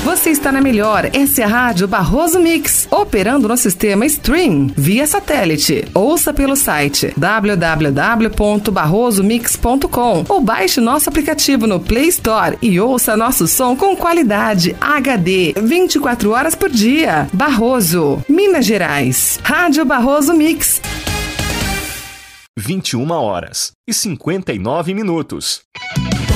Você está na melhor, essa é a Rádio Barroso Mix, operando no sistema Stream, via satélite. Ouça pelo site www.barrosomix.com ou baixe nosso aplicativo no Play Store e ouça nosso som com qualidade HD, 24 horas por dia. Barroso, Minas Gerais. Rádio Barroso Mix. 21h59.